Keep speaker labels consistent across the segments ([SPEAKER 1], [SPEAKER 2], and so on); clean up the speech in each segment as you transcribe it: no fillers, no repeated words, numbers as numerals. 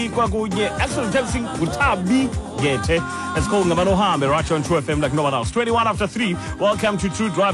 [SPEAKER 1] Actually, texting Utabi Gete. Let's call Ngamano Hambe, right on True FM like no one else. 21 after 3. Welcome to True Drive.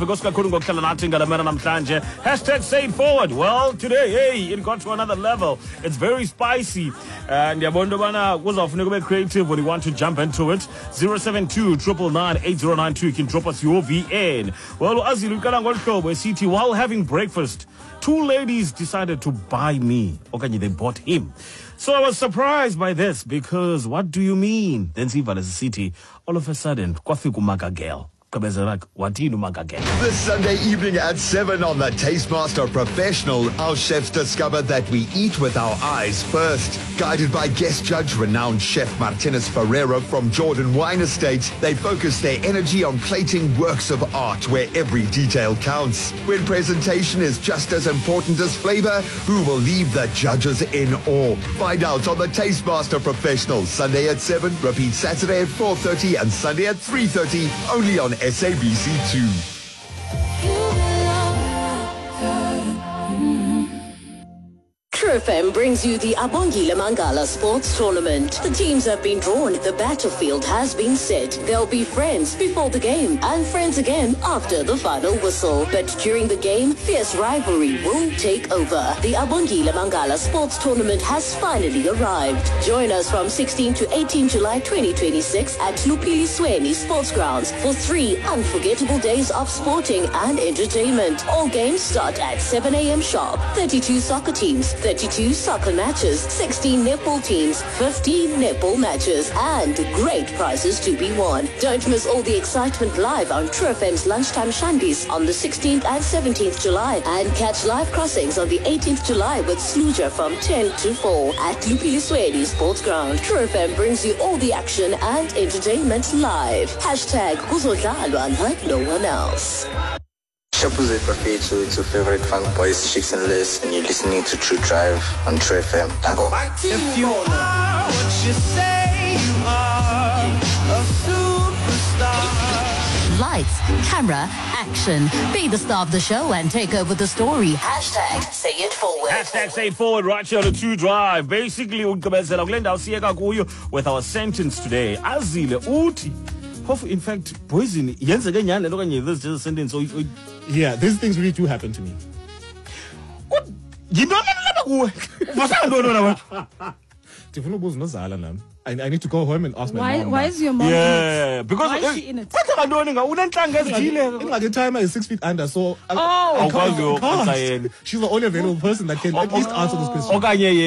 [SPEAKER 1] Hashtag say it forward. Well, today, hey, it got to another level. It's very spicy. And Yabondobana was off creative when you want to jump into it. 072-999-8092. You can drop us your VN. Well, as you look at City, while having breakfast, two ladies decided to buy me. Okay, they bought him. So I was surprised by this because what do you mean? Then see as a city, all of a sudden, Kwafiku Magagel.
[SPEAKER 2] This Sunday evening at 7 on the Tastemaster Professional, our chefs discover that we eat with our eyes first. Guided by guest judge renowned chef Martinez Ferreira from Jordan Wine Estate, they focus their energy on plating works of art where every detail counts. When presentation is just as important as flavor, who will leave the judges in awe? Find out on the Tastemaster Professional, Sunday at 7, repeat Saturday at 4:30 and Sunday at 3:30, only on SABC2.
[SPEAKER 3] True FM brings you the Abongile Mangala Sports Tournament. The teams have been drawn. The battlefield has been set. There'll be friends before the game and friends again after the final whistle. But during the game, fierce rivalry will take over. The Abongile Mangala Sports Tournament has finally arrived. Join us from 16 to 18 July 2026 at Lupili Sweni Sports Grounds for 3 unforgettable days of sporting and entertainment. All games start at 7 a.m. sharp. 32 soccer teams, 32 soccer matches, 16 netball teams, 15 netball matches, and great prizes to be won. Don't miss all the excitement live on True FM's Lunchtime Shandies on the 16th and 17th July, and catch live crossings on the 18th July with Sluja from 10 to 4 at Lupili Sweni Sports Ground. True FM brings you all the action and entertainment live. Hashtag Kuzodlalwa like no one else.
[SPEAKER 4] Shabuze Profeto, it's your favorite funk boys, Chicks and Liz, and you're listening to True Drive on True FM.
[SPEAKER 5] If you are what you say you are, a superstar.
[SPEAKER 6] Lights, camera, action. Be the star of the show and take over the story. Hashtag say it forward.
[SPEAKER 1] Hashtag say it forward right here on the True Drive. Basically, with our sentence today. Azile uti. In fact, poison. This is just a sentence.
[SPEAKER 7] Yeah, these things really do happen to me.
[SPEAKER 1] What? You don't know.
[SPEAKER 7] I need to go home and ask my mom.
[SPEAKER 8] Why is your mom in it?
[SPEAKER 1] Because
[SPEAKER 8] why is she in it?
[SPEAKER 7] The timer is 6 feet under, so she's the only available person that can at least answer this question.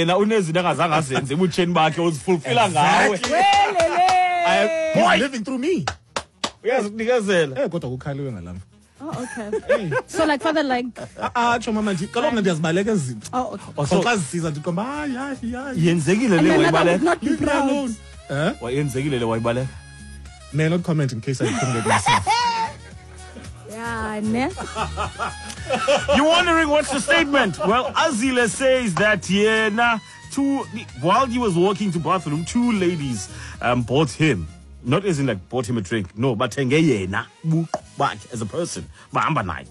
[SPEAKER 7] He's living through me.
[SPEAKER 1] Yes,
[SPEAKER 8] Oh, okay. So like father like
[SPEAKER 7] oh, okay.
[SPEAKER 8] Not be proud.
[SPEAKER 7] May I not comment in case I couldn't get myself.
[SPEAKER 8] Yeah, ne?
[SPEAKER 1] You're wondering what's the statement? Well, Azile says that while he was walking to bathroom, two ladies bought him. Not as in like bought him a drink, no, but as a person. I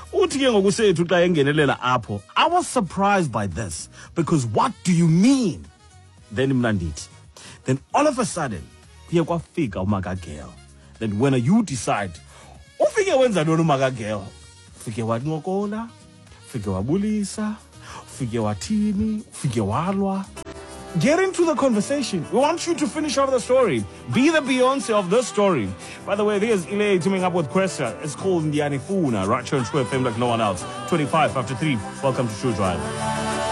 [SPEAKER 1] was surprised by this because what do you mean? Then all of a sudden, then when you decide, get into the conversation. We want you to finish off the story. Be the Beyonce of the story. By the way, there's Ile teaming up with Cressa. It's called Ndiani Funa. Right here on True FM like no one else. 25 after 3. Welcome to True Drive.